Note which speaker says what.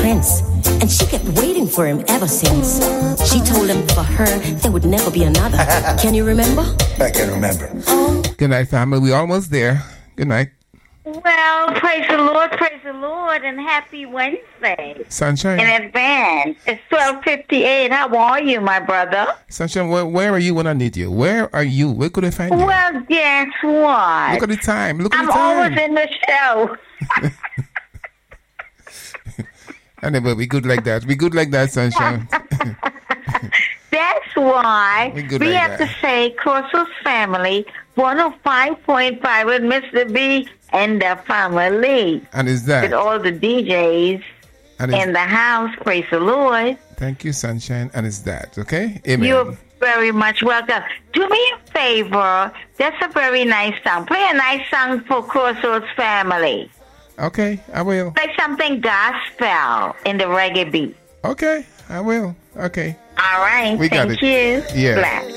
Speaker 1: prince, and she kept waiting for him ever since. She told him for her there would never be another. Can you remember?
Speaker 2: I can remember.
Speaker 3: Good night, family. We almost there. Good night.
Speaker 4: Well, praise the Lord, and happy Wednesday.
Speaker 3: Sunshine.
Speaker 4: In advance. It's 12:58. How are you, my brother?
Speaker 3: Sunshine, where are you when I need you? Where are you? Where could I find you?
Speaker 4: Well, guess what?
Speaker 3: Look at the time.
Speaker 4: I'm always in the show.
Speaker 3: Anyway, we good like that. We good like that, Sunshine.
Speaker 4: That's why we have to say Crossroads Family 105.5 with Mr. B and the family.
Speaker 3: And is that?
Speaker 4: With all the DJs in the house. Praise the Lord.
Speaker 3: Thank you, Sunshine. And it's that, okay? Amen.
Speaker 4: You're very much welcome. Do me a favor. That's a very nice song. Play a nice song for Crossroads Family.
Speaker 3: Okay, I will.
Speaker 4: Play something gospel in the reggae beat.
Speaker 3: Okay, I will. Okay.
Speaker 4: All right.
Speaker 3: We got
Speaker 4: Thank
Speaker 3: it.
Speaker 4: you.
Speaker 3: Yeah.
Speaker 4: Bless.